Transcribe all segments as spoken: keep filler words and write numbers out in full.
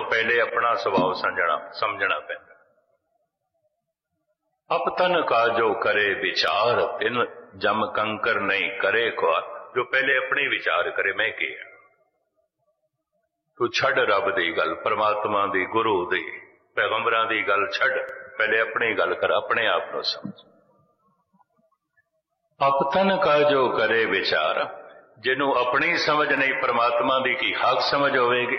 तो पहले अपना सुभाव समझना समझना पैंदा। अपतन का जो करे विचार तिन जम कंकर नहीं करे ख्वार। जो पहले अपने विचार करे मैं की तू छड़ रब दी गल, परमात्मा दी, गुरु दी, पैगंबरां दी गल छड़, पहले अपनी गल कर, अपने आप को समझ। अपतन का जो करे विचार, जिन्हों अपनी समझ नहीं परमात्मा दी की हक समझ होवेगी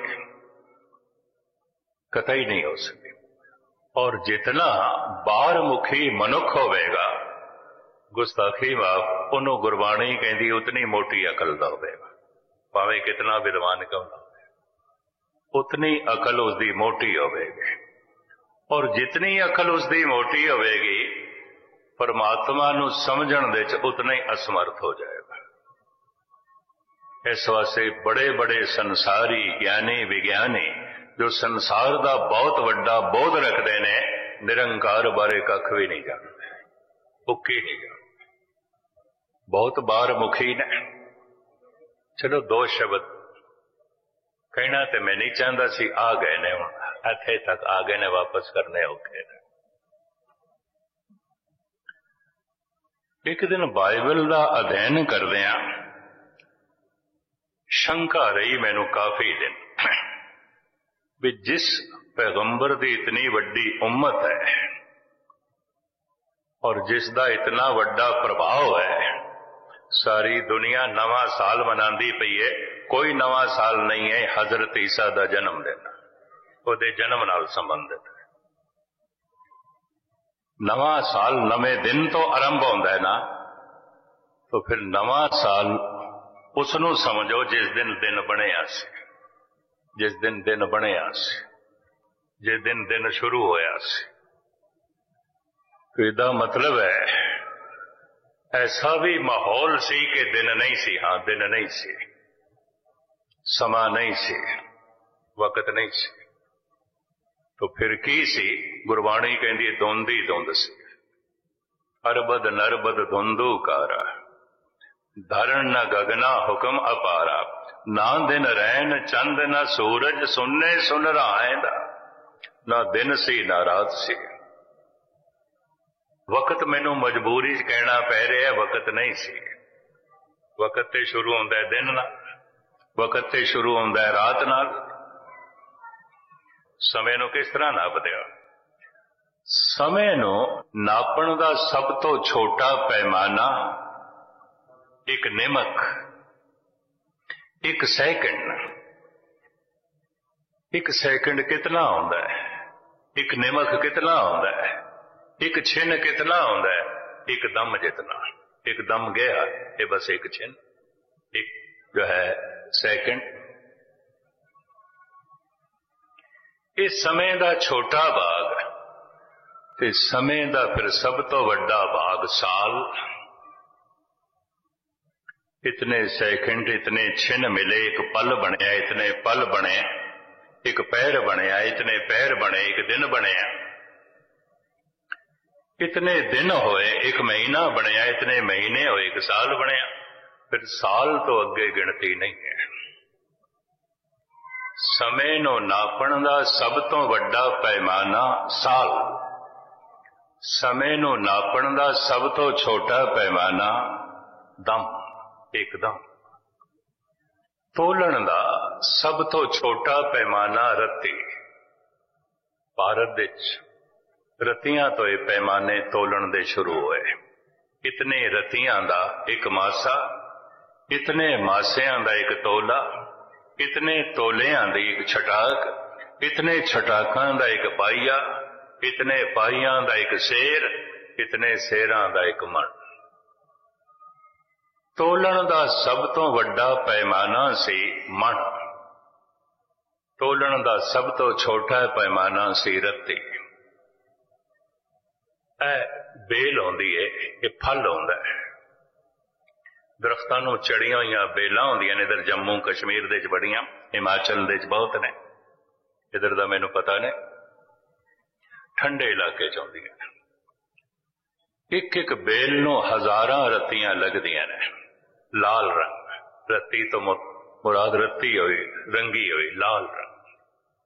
कतई नहीं हो सकती। और जितना बाहर मुखी मनुख होवेगा गुस्ताखी माफ उन्होंने गुरबाणी कहती उतनी मोटी अकल का होवेगा। भावें कितना विद्वान क्यों ना हो उतनी अकल उसकी मोटी होवेगी। और जितनी अकल उसकी मोटी होवेगी परमात्मा नूं समझण दे च उतना ही असमर्थ हो जाएगा। इस वास्ते बड़े बड़े संसारी ज्ञानी विज्ञानी जो संसार का बहुत वड्डा बोध रखते हैं निरंकार बारे कख भी नहीं जानते, भुक्की नहीं जानते, बहुत बार मुखी ने। चलो दो शब्द कहना तो मैं नहीं चाहता सी, आ गए ने हुण इत्थे तक आ गए ने, वापस करने औखे ने। एक दिन बाइबल का अध्ययन करदियां शंका रही मैनू काफी दिन भी जिस पैगंबर की इतनी वड्डी उम्मत है और जिसका इतना वड्डा प्रभाव है, सारी दुनिया नवा साल मनाती पई है, कोई नवा साल नहीं है हजरत ईसा का जन्मदिन, उसके जन्म नाल संबंधित है। नवा साल नवे दिन तो आरंभ होंदा है ना, तो फिर नवा साल उसनू समझो जिस दिन दिन बनिया सी, जिस दिन दिन बनिया सी, जिस दिन दिन शुरू होया सी। तो इसदा मतलब है ऐसा भी माहौल सी कि दिन नहीं सी, हाँ दिन नहीं सी, समा नहीं सी, वक्त नहीं सी। तो फिर की सी? गुरबाणी कहती धुंध ही धुंध सी। अरबद नरबद धुंधू कारा धरण न गगना हुक्म अपारा। ना दिन रैन चंद न सूरज सुनने सुन रहा, ना दिन सी ना रात सी। वक्त मैनू मजबूरी च कहना पै रहा है, वक्त नहीं सी। वक्त ते शुरू होंदा है दिन नाल, वक्त ते शुरू होंदा है रात नाल। समय नू किस तरह नापदे हो? समय नू नापण दा सब तो छोटा पैमाना एक निमक, एक सैकंड। एक सैकंड कितना होंदा है? एक निमक कितना होंदा है? एक छिन कितना होंदा है? एक दम जितना। एक दम गया ये बस एक छिन, एक जो है सैकंड। इस समय का छोटा भाग ते समय का फिर सब तो वड्डा भाग साल। इतने सैकंड, इतने छिन मिले, एक पल बनया, इतने पल बने, एक पैर बनया, इतने पैर बने, एक दिन बनया, इतने दिन होए, एक महीना बनया, इतने महीने होए, एक साल बनया। फिर साल तो अगे गिनती नहीं है। समय नू नापण दा सब तो वड्डा पैमाना साल, समय नू नापण दा सब तो छोटा पैमाना दम, एकदम। तोलन दा सब तो छोटा पैमाना रत्ती। भारत विच रत्तियां तो ये पैमाने तोलन दे शुरू होए। इतने रत्तियां दा एक मासा, इतने मासियां दा एक तोला, इतने तोलियां दी एक छटाक, इतने छटाकां दा एक पाइया, इतने पाइयां दा एक सेर, इतने सेरां दा एक मन। तोलन दा सब तो वड्डा पैमाना सी मन, तोलन दा सब तो छोटा पैमाना सी रत्ती। ऐ बेल होंदी है, ये फल होंदा है। दरख्तां नूं चढ़ियां होईयां बेलां होंदियां ने, इधर जम्मू कश्मीर दे च बड़ियां, हिमाचल दे च बहुत ने, इधर दा मैनूं पता ने, ठंडे इलाके च होंदियां ने। एक एक बेल नूं हजारां रत्तियां लगदियां ने, लाल रंग। रत्ती तो मुराद रत्ती हुई, रंगी हुई, लाल रंग।